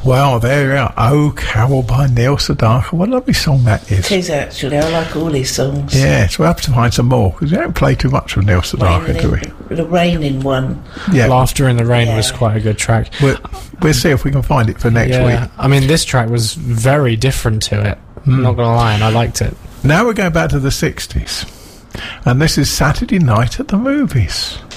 Well, there you are. Oh, Carol by Neil Sedaka. What a lovely song that is. It is, actually. I like all his songs. Yes, we'll have to find some more, because we don't play too much with Neil Sedaka, do we? The Raining one. Yeah. Laughter in the Rain was quite a good track. We'll see if we can find it for next week. I mean, this track was very different to it. I'm not going to lie, and I liked it. Now we're going back to the 60s. And this is Saturday Night at the Movies.